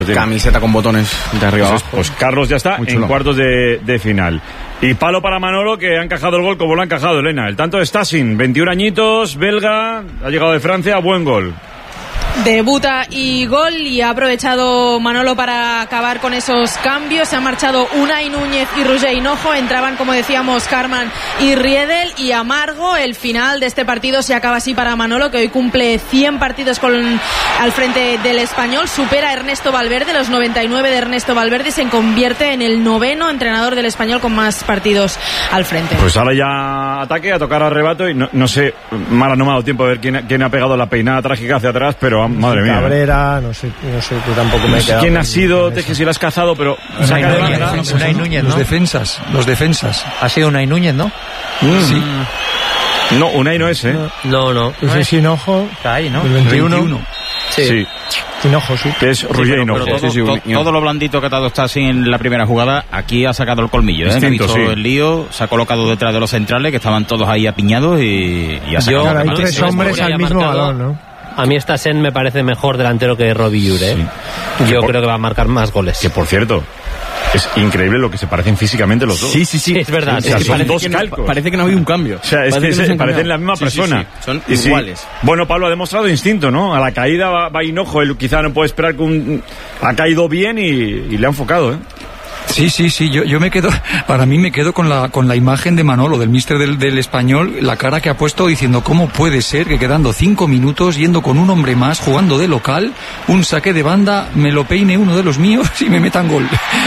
Camiseta con botones de arriba abajo. Pues Carlos ya está en cuartos de final. Y palo para Manolo, que ha encajado el gol como lo ha encajado Elena. El tanto de Stasin, 21 añitos, belga, ha llegado de Francia, buen gol. Debuta y gol, y ha aprovechado Manolo para acabar con esos cambios. Se han marchado Unai Núñez y Roger Hinojo. Entraban, como decíamos, Carman y Riedel. Y amargo el final de este partido se acaba así para Manolo, que hoy cumple 100 partidos al frente del Español. Supera a Ernesto Valverde, los 99 de Ernesto Valverde, y se convierte en el 9º entrenador del Español con más partidos al frente. Pues ahora ya ataque, a tocar al rebato. Y no sé, Mara, no me ha dado tiempo a ver quién ha pegado la peinada trágica hacia atrás, pero madre mía. Cabrera, no sé, tú tampoco me he quedado. ¿Quién ha sido? Teje, si lo has cazado, pero saca de banda. Unai Núñez, ¿no? Los defensas. Ha sido Unai Núñez, ¿no? Sí. No, Unai no es, ¿eh? No. Ese es Hinojo. Está ahí, ¿no? El 21. Sí. Hinojo, sí. Que es Roger Hinojo. Todo lo blandito que ha dado está así en la primera jugada, aquí ha sacado el colmillo, ¿eh? Ha visto el lío, se ha colocado detrás de los centrales, que estaban todos ahí apiñados, y ha sacado. Hay 3 hombres al mismo balón, ¿no? A mí Stasen me parece mejor delantero que Robbie Llure. Sí. Yo creo que va a marcar más goles. Que por cierto, es increíble lo que se parecen físicamente los dos. Sí, es verdad. O sea, son dos calcos. Parece que no ha habido un cambio. O sea, es que parecen la misma persona. Sí. Son iguales. Bueno, Pablo ha demostrado instinto, ¿no? A la caída va Hinojo, él quizá no puede esperar que ha caído bien y le ha enfocado, ¿eh? Sí, yo me quedo, para mí me quedo con la imagen de Manolo, del míster del Español, la cara que ha puesto diciendo cómo puede ser que quedando 5 minutos, yendo con un hombre más, jugando de local, un saque de banda, me lo peine uno de los míos y me metan gol.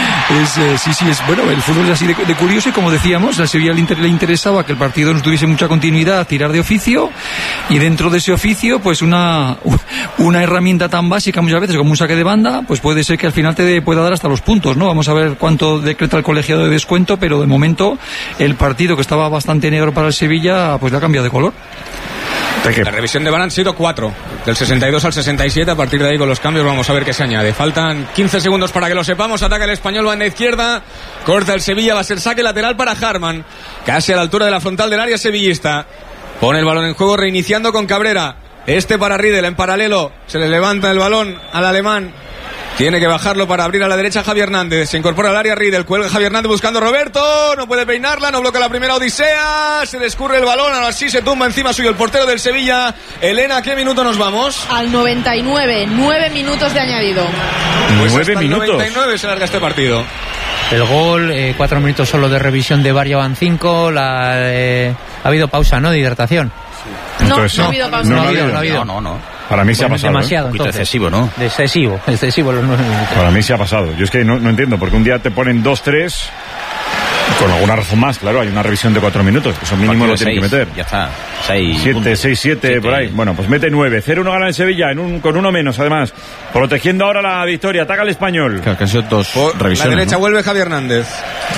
Bueno, el fútbol es así de curioso, y como decíamos, al Sevilla le interesaba que el partido no tuviese mucha continuidad, tirar de oficio, y dentro de ese oficio, pues una herramienta tan básica muchas veces como un saque de banda, pues puede ser que al final te pueda dar hasta los puntos, ¿no? Vamos a ver cuánto decreta el colegiado de descuento, pero de momento el partido, que estaba bastante negro para el Sevilla, pues le ha cambiado de color. La revisión de VAR han sido 4, del 62 al 67. A partir de ahí, con los cambios, vamos a ver qué se añade. Faltan 15 segundos para que lo sepamos. Ataca el Español, va en la izquierda, corta el Sevilla, va a ser saque lateral para Harman, casi a la altura de la frontal del área sevillista. Pone el balón en juego, reiniciando con Cabrera. Para Riedel, en paralelo, se le levanta el balón al alemán. Tiene que bajarlo para abrir a la derecha Javi Hernández. Se incorpora al área Riedel. Cuelga Javi Hernández buscando a Roberto. No puede peinarla. No bloquea la primera odisea. Se le escurre el balón. Ahora sí se tumba encima suyo el portero del Sevilla. Elena, ¿a qué minuto nos vamos? Al 99. 9 minutos de añadido. Pues 9 minutos. 99 se larga este partido. El gol, 4 minutos solo de revisión de VAR, van 5. Ha habido pausa, ¿no? De hidratación. No ha habido pausa. No ha habido. No. Para mí se ha pasado. Demasiado, Un poquito excesivo, ¿no? Excesivo los 9 minutos. Para mí se ha pasado. Yo es que no entiendo, porque un día te ponen 2-3, con alguna razón más, claro, hay una revisión de 4 minutos. Eso mínimo lo tiene que meter. Ya está. 6, 7, por ahí. Bueno, pues mete 9. 0-1 gana el Sevilla, con uno menos, además. Protegiendo ahora la victoria. Ataca el Español. Claro, que han sido 2 revisiones. La derecha, ¿no? Vuelve Javi Hernández.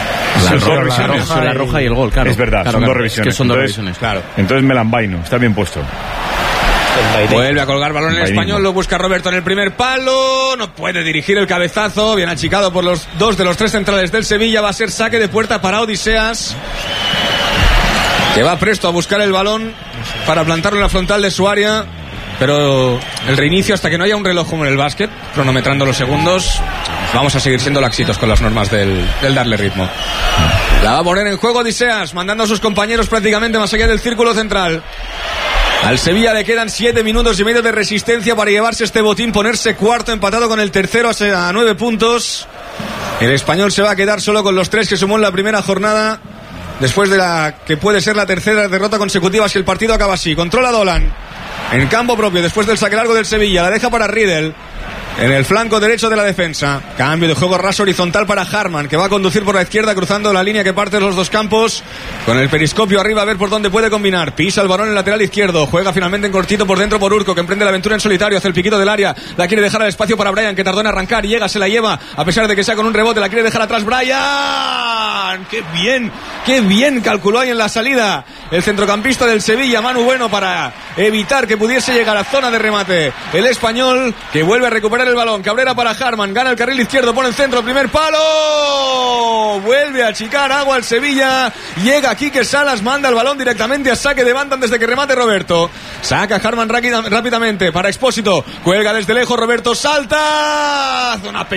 La roja y el gol, claro. Es verdad, son 2 revisiones. Es que son 2 revisiones, claro. Entonces me la envaino, está bien puesto. Vuelve a colgar balón en el Español, lo busca Roberto en el primer palo, no puede dirigir el cabezazo, bien achicado por los 2 de los 3 centrales del Sevilla. Va a ser saque de puerta para Odiseas, que va presto a buscar el balón para plantarlo en la frontal de su área, pero el reinicio, hasta que no haya un reloj como en el básquet, cronometrando los segundos, vamos a seguir siendo laxitos con las normas del darle ritmo. La va a poner en juego Odiseas, mandando a sus compañeros prácticamente más allá del círculo central. Al Sevilla le quedan 7 minutos y medio de resistencia para llevarse este botín, ponerse cuarto, empatado con el tercero a 9 puntos. El Español se va a quedar solo con los 3 que sumó en la primera jornada, después de la que puede ser la tercera derrota consecutiva si el partido acaba así. Controla Dolan en campo propio después del saque largo del Sevilla, la deja para Riedel en el flanco derecho de la defensa. Cambio de juego raso horizontal para Harman, que va a conducir por la izquierda cruzando la línea que parte los 2 campos, con el periscopio arriba a ver por dónde puede combinar. Pisa el balón en el lateral izquierdo, juega finalmente en cortito por dentro por Urco, que emprende la aventura en solitario, hace el piquito del área, la quiere dejar al espacio para Brian, que tardó en arrancar, llega, se la lleva, a pesar de que sea con un rebote, la quiere dejar atrás Brian. Qué bien calculó ahí en la salida el centrocampista del Sevilla, Manu Bueno, para evitar que pudiese llegar a zona de remate el Español, que vuelve a recuperar el balón. Cabrera para Harman, gana el carril izquierdo, pone el centro, primer palo. Vuelve a achicar agua al Sevilla. Llega Quique Salas, manda el balón directamente a saque de banda antes de que remate Roberto. Saca Harman rápidamente para Expósito. Cuelga desde lejos, Roberto salta. Hace una